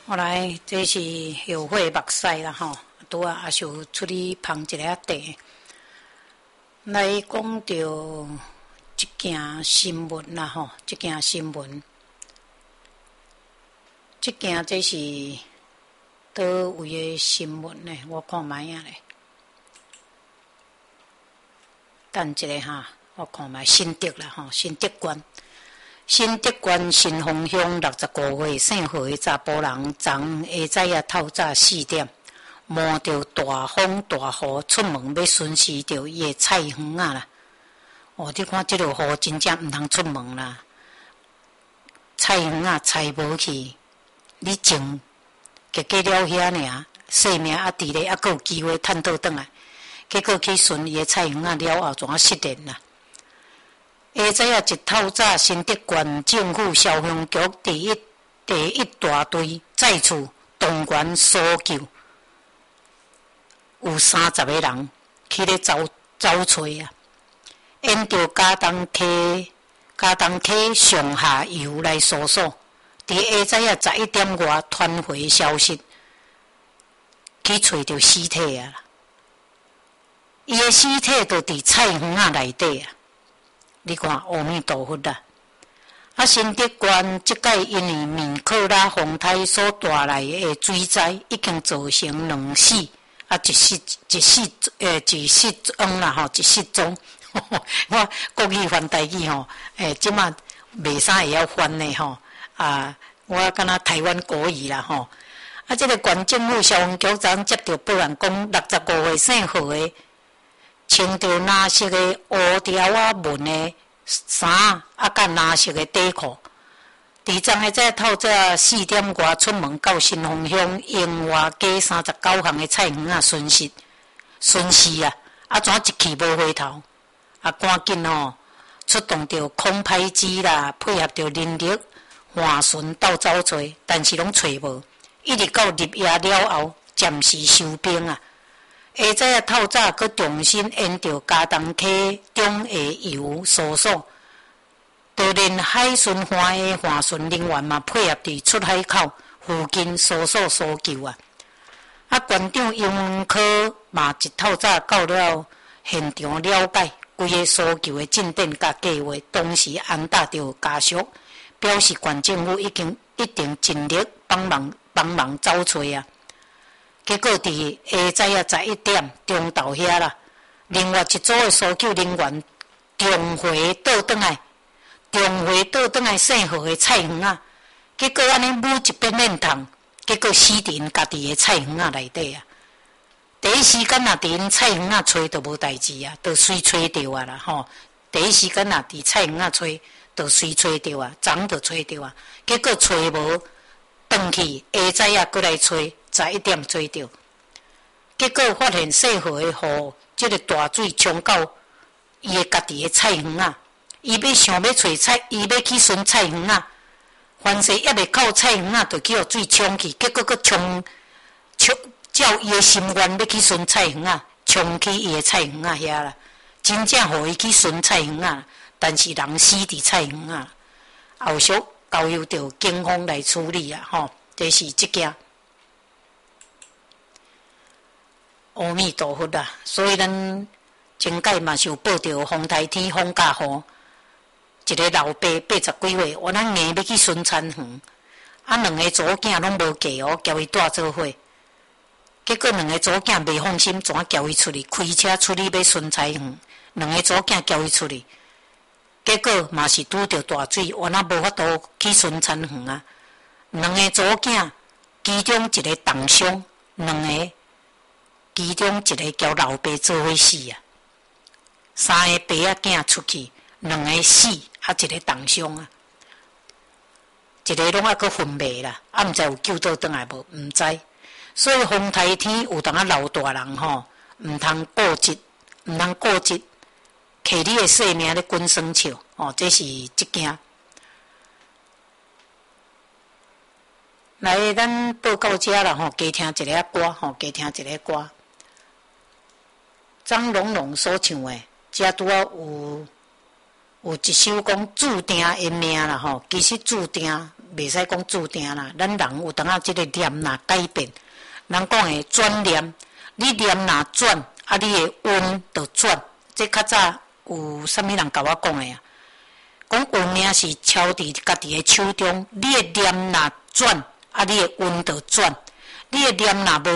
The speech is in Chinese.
后来这是后悔目屎啦吼，拄啊也是出去捧一个茶，来讲到即件新闻啦吼，即件新闻，即件这是倒位的新闻呢？我看卖啊咧，等一下哈，我看卖新竹啦吼，新竹县。新竹县新丰乡65岁姓何的查甫人，昨下早透早4点，冒着大风大雨出门要巡视着伊的菜园啊啦！哦，你看这落雨真正毋通出门啦，菜园啊菜无去，你种加过了遐尔，生命啊伫咧，还佫有机会趁倒转来，结果去巡伊的菜园啊了后，怎啊失联啦？下早一透早，新竹县政府消防局第一大队再次动员搜救，有30个人去咧找找啊，沿着嘉东溪上下游来搜索。伫下早11点外传回消息，去找着尸体啊！伊的尸体就伫菜园啊内底啊！你看，阿弥陀佛啦！啊，新竹县即届因为米克拉风台所带来的水灾，已经造成2死，啊，一失踪啦吼，一失踪。我国语翻台语吼，即马袂啥会晓翻的吼，啊，我敢若台湾国语啦吼。啊，即个县政府消防局昨接到报案，讲65岁姓何的。穿着蓝色的乌条啊纹的衫，啊，甲蓝色的底裤。伫昨下早透早4点外出门到新丰乡英华街39巷的菜园啊巡视啊，啊怎一去无回头，啊赶紧吼出动着空拍机啦，配合着人力换巡到找找，但是拢找无，一直到入夜了后，暂时收兵啊。下早透早，佮重新沿着嘉东溪中下游搜索，就连海巡环的换巡人员嘛配合伫出海口附近搜索搜救啊！啊，县长杨文科嘛一透早到了现场了解规个搜救的进展甲计划，同时安踏着家属，表示县政府一定尽力帮忙找找啊！结果伫下早11点中昼遐啦，另外一组的搜救人员重回倒转来姓何的菜园啊，结果安尼母一边练痛，结果死伫因家己的菜园啊内底啊。第一时间啊，伫因菜园啊找就无代志啊，就随找着啊啦吼。第一时间啊，伫菜园啊找，就随找着啊，昨就找着啊，结果找无，转去下早过来找。11点找到，结果发现细河的雨，即个大水冲到伊的家己的菜园啊！伊想要找菜，伊要去巡菜园啊，凡是还未靠菜园啊，就去互水冲去，结果佫冲照伊的心愿要去巡菜园啊，冲去伊的菜园啊遐啦，真正互伊去巡菜园啊，但是人死伫菜园啊，后续交由着警方来处理啊，吼，这是即件。阿弥陀佛啦！所以咱前届嘛是有报着风台天风假雨，一个老爸80几岁，我咱硬要去巡田园，啊2个祖囝拢无嫁哦，交伊带做伙。结果2个祖囝袂放心，怎交伊出去开车出去要巡菜园？2个祖囝交伊出去，结果嘛是拄着大水，我那无法度去巡田园啊。2个祖囝，其中一个重伤，2个。其中一个交老爸做伙死啊，3个爸仔囝出去，2个死，啊一个重伤啊，一个拢还佫昏迷啦，啊毋知有救倒转来无？毋知，所以风台天有当啊老大人吼，毋通顾及，摕你的性命咧滚耍笑，哦，这是即件。来，咱报到遮啦吼，加听一个歌吼，加听一个歌。张龙龙所唱的，遮拄啊有一首讲注定的命啦吼，其实注定袂使讲注定啦。咱人有当啊，即个念若改变，人讲诶转念，你念若转，啊，你诶运就转。这较早有啥物人甲我讲诶啊？讲运命是超伫家己诶手中，你诶念若转，啊，你诶运就转。你诶念若无